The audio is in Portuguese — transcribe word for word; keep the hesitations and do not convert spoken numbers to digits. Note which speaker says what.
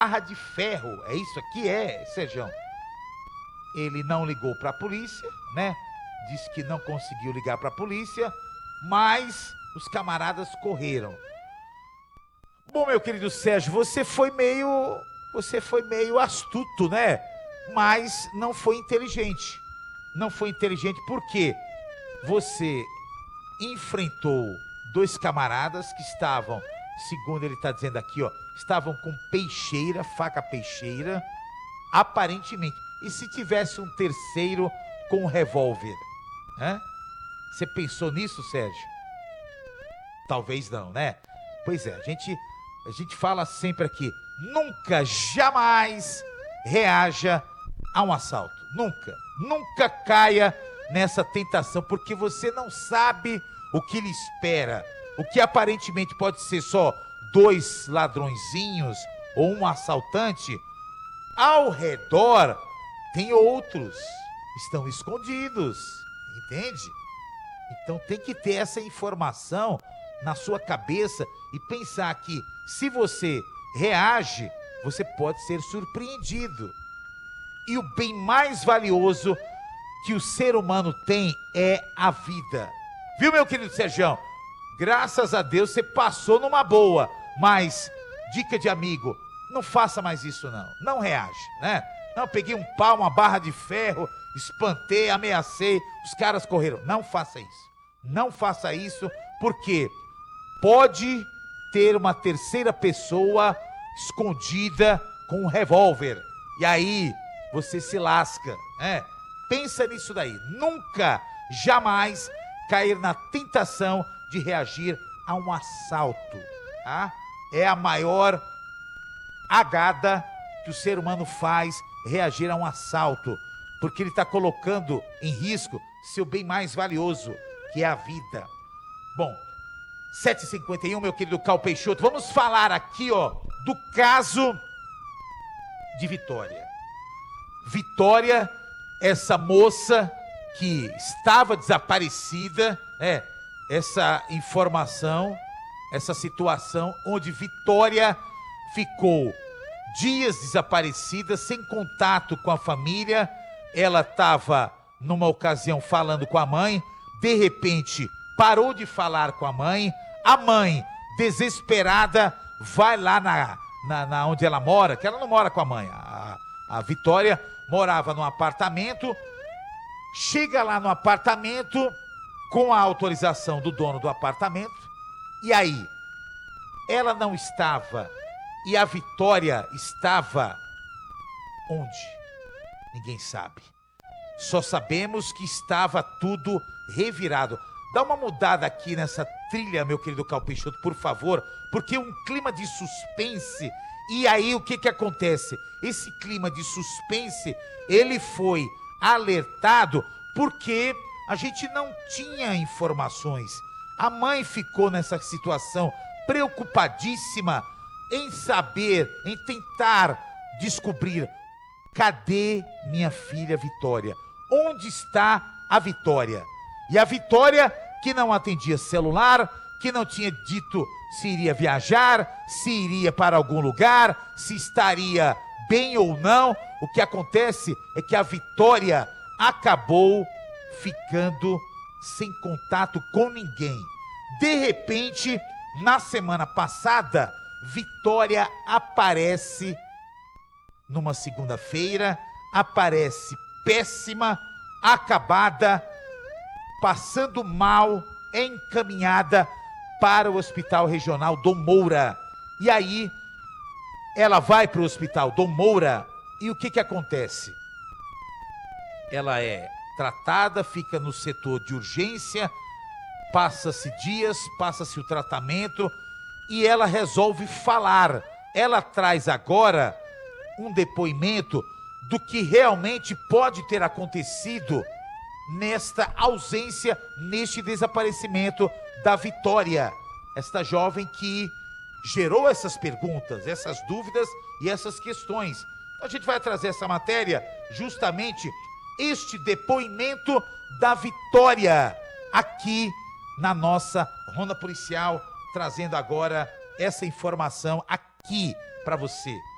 Speaker 1: barra de ferro, é isso aqui, é, Serjão. Ele não ligou para a polícia, né? Disse que não conseguiu ligar para a polícia, mas os camaradas correram. Bom, meu querido Sérgio, você foi meio, você foi meio astuto, né? Mas não foi inteligente. Não foi inteligente porque você enfrentou dois camaradas que estavam, segundo ele está dizendo aqui, ó, estavam com peixeira, faca peixeira, aparentemente. E se tivesse um terceiro com um revólver? Hã? Você pensou nisso, Sérgio? Talvez não, né? Pois é, a gente, a gente fala sempre aqui, nunca, jamais reaja a um assalto. Nunca, nunca caia nessa tentação, porque você não sabe o que lhe espera. O que aparentemente pode ser só dois ladrõezinhos ou um assaltante, ao redor tem outros, estão escondidos, entende? Então tem que ter essa informação na sua cabeça e pensar que se você reage, você pode ser surpreendido. E o bem mais valioso que o ser humano tem é a vida. Viu, meu querido Serjão? Graças a Deus você passou numa boa, mas dica de amigo, não faça mais isso não, não reage, né? Não, peguei um pau, uma barra de ferro, espantei, ameacei, os caras correram. Não faça isso, não faça isso, porque pode ter uma terceira pessoa escondida com um revólver, e aí você se lasca, né? Pensa nisso daí, nunca, jamais cair na tentação de reagir a um assalto, tá? É a maior agada que o ser humano faz, reagir a um assalto, porque ele está colocando em risco seu bem mais valioso, que é a vida. Bom, sete e cinquenta e um, meu querido Cal Peixoto, vamos falar aqui, ó, do caso de Vitória. Vitória, essa moça que estava desaparecida, é, essa informação, essa situação onde Vitória ficou dias desaparecida, sem contato com a família. Ela estava numa ocasião falando com a mãe, de repente parou de falar com a mãe, a mãe desesperada vai lá na, na, na onde ela mora, que ela não mora com a mãe, a, a Vitória morava num apartamento, chega lá no apartamento com a autorização do dono do apartamento, e aí ela não estava, e a Vitória estava onde? Ninguém sabe. Só sabemos que estava tudo revirado. Dá uma mudada aqui nessa trilha, meu querido Cal Peixoto, por favor, porque um clima de suspense. E aí o que que acontece? Esse clima de suspense, ele foi alertado porque a gente não tinha informações. A mãe ficou nessa situação preocupadíssima em saber, em tentar descobrir, cadê minha filha Vitória? Onde está a Vitória? E a Vitória, que não atendia celular, que não tinha dito se iria viajar, se iria para algum lugar, se estaria bem ou não. O que acontece é que a Vitória acabou ficando sem contato com ninguém. De repente, na semana passada, Vitória aparece numa segunda-feira, aparece péssima, acabada, passando mal, encaminhada para o Hospital Regional Dom Moura. E aí, ela vai para o Hospital Dom Moura e o que que acontece? Ela é tratada, fica no setor de urgência, passa-se dias, passa-se o tratamento e ela resolve falar. Ela traz agora um depoimento do que realmente pode ter acontecido nesta ausência, neste desaparecimento da Vitória. Esta jovem que gerou essas perguntas, essas dúvidas e essas questões. Então a gente vai trazer essa matéria, justamente este depoimento da Vitória, aqui na nossa Ronda Policial, trazendo agora essa informação aqui para você.